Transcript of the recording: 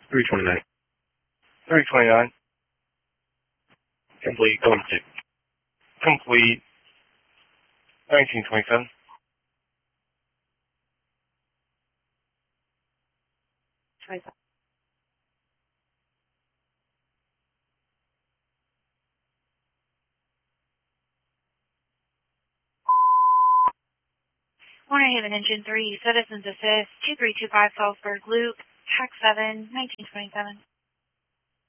329. 329. Complete. Going to. Complete. 1927. Warner Haven Engine 3, Citizens Assist, 2325 Salzburg Loop, Hack 7, 1927.